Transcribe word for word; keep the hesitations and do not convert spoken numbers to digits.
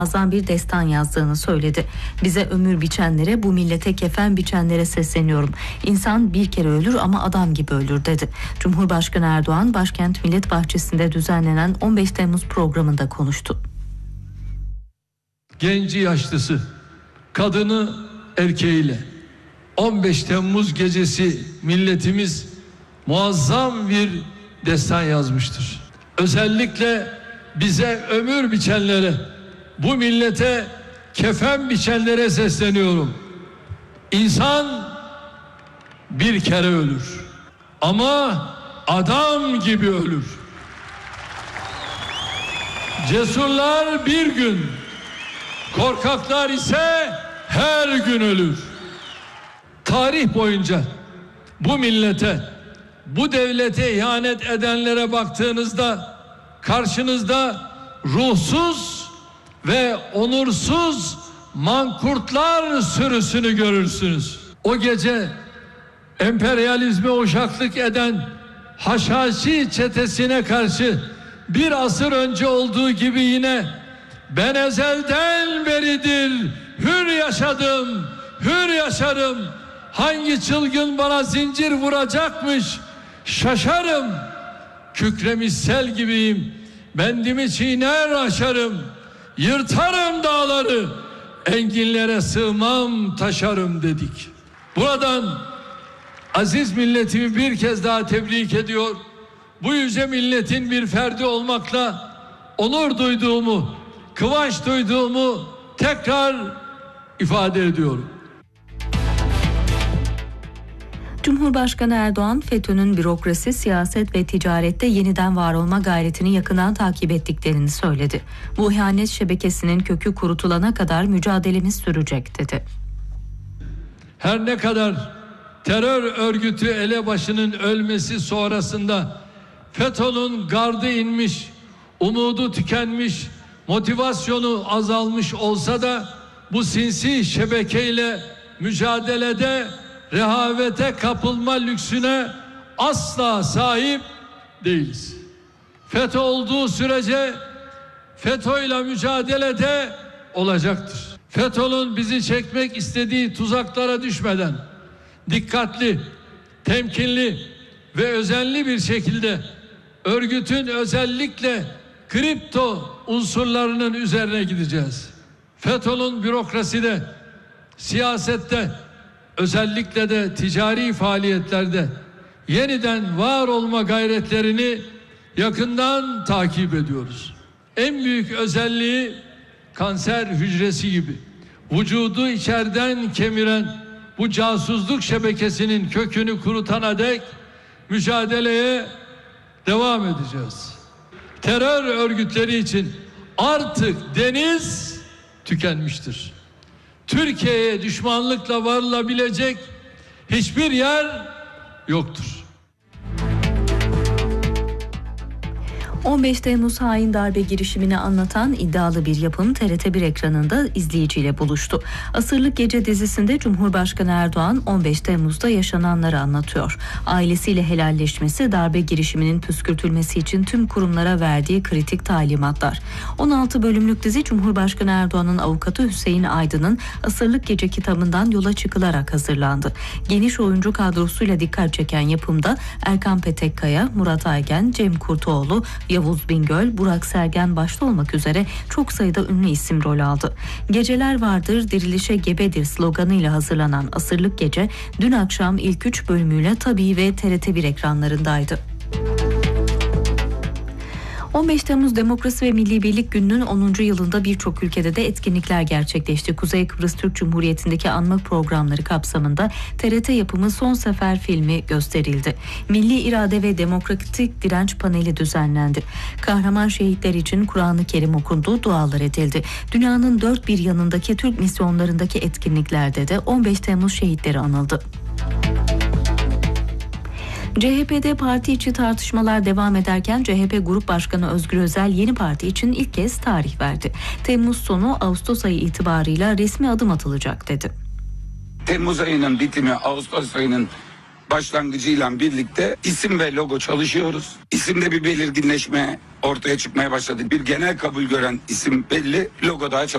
muazzam bir destan yazdığını söyledi. Bize ömür biçenlere, bu millete kefen biçenlere sesleniyorum. İnsan bir kere ölür ama adam gibi ölür dedi. Cumhurbaşkanı Erdoğan, Başkent Millet Bahçesi'nde düzenlenen on beş Temmuz programında konuştu. Genci yaşlısı, kadını erkeğiyle on beş Temmuz gecesi milletimiz muazzam bir destan yazmıştır. Özellikle bize ömür biçenlere, bu millete kefen biçenlere sesleniyorum. İnsan bir kere ölür ama adam gibi ölür. Cesurlar bir gün, korkaklar ise her gün ölür. Tarih boyunca bu millete, bu devlete ihanet edenlere baktığınızda karşınızda ruhsuz ve onursuz mankurtlar sürüsünü görürsünüz. O gece emperyalizme uşaklık eden Haşhaşi çetesine karşı bir asır önce olduğu gibi yine ben ezelden beridir hür yaşadım, hür yaşarım. Hangi çılgın bana zincir vuracakmış şaşarım. Kükremiş sel gibiyim, bendimi çiğner aşarım. Yırtarım dağları, enginlere sığmam taşarım dedik. Buradan aziz milletimi bir kez daha tebrik ediyor. Bu yüce milletin bir ferdi olmakla onur duyduğumu, kıvanç duyduğumu tekrar ifade ediyorum. Cumhurbaşkanı Erdoğan, FETÖ'nün bürokrasi, siyaset ve ticarette yeniden var olma gayretini yakından takip ettiklerini söyledi. Bu ihanet şebekesinin kökü kurutulana kadar mücadelemiz sürecek dedi. Her ne kadar terör örgütü elebaşının ölmesi sonrasında FETÖ'nün gardı inmiş, umudu tükenmiş, motivasyonu azalmış olsa da bu sinsi şebekeyle mücadelede rehavete kapılma lüksüne asla sahip değiliz. FETÖ olduğu sürece FETÖ ile mücadelede olacaktır. FETÖ'nün bizi çekmek istediği tuzaklara düşmeden dikkatli, temkinli ve özenli bir şekilde örgütün özellikle kripto unsurlarının üzerine gideceğiz. FETÖ'nün bürokraside, siyasette, özellikle de ticari faaliyetlerde yeniden var olma gayretlerini yakından takip ediyoruz. En büyük özelliği kanser hücresi gibi vücudu içeriden kemiren bu casusluk şebekesinin kökünü kurutana dek mücadeleye devam edeceğiz. Terör örgütleri için artık deniz tükenmiştir. Türkiye'ye düşmanlıkla varılabilecek hiçbir yer yoktur. on beş Temmuz hain darbe girişimini anlatan iddialı bir yapım T R T bir ekranında izleyiciyle buluştu. Asırlık Gece dizisinde Cumhurbaşkanı Erdoğan on beş Temmuz'da yaşananları anlatıyor. Ailesiyle helalleşmesi, darbe girişiminin püskürtülmesi için tüm kurumlara verdiği kritik talimatlar. on altı bölümlük dizi Cumhurbaşkanı Erdoğan'ın avukatı Hüseyin Aydın'ın Asırlık Gece kitabından yola çıkılarak hazırlandı. Geniş oyuncu kadrosuyla dikkat çeken yapımda Erkan Petekkaya, Murat Aygen, Cem Kurtoğlu, Yavuz Bingöl, Burak Sergen başta olmak üzere çok sayıda ünlü isim rol aldı. Geceler vardır, dirilişe gebedir sloganıyla hazırlanan Asırlık Gece dün akşam ilk üç bölümüyle tabii ve T R T bir ekranlarındaydı. on beş Temmuz Demokrasi ve Milli Birlik Günü'nün onuncu yılında birçok ülkede de etkinlikler gerçekleşti. Kuzey Kıbrıs Türk Cumhuriyeti'ndeki anma programları kapsamında T R T yapımı Son Sefer filmi gösterildi. Milli İrade ve Demokratik Direnç paneli düzenlendi. Kahraman şehitler için Kur'an-ı Kerim okundu, dualar edildi. Dünyanın dört bir yanındaki Türk misyonlarındaki etkinliklerde de on beş Temmuz şehitleri anıldı. C H P'de parti içi tartışmalar devam ederken C H P Grup Başkanı Özgür Özel yeni parti için ilk kez tarih verdi. Temmuz sonu Ağustos ayı itibarıyla resmi adım atılacak dedi. Temmuz ayının bitimi, Ağustos ayının başlangıcıyla birlikte isim ve logo çalışıyoruz. İsimde bir belirginleşme ortaya çıkmaya başladı. Bir genel kabul gören isim belli, logo daha çalışıyor.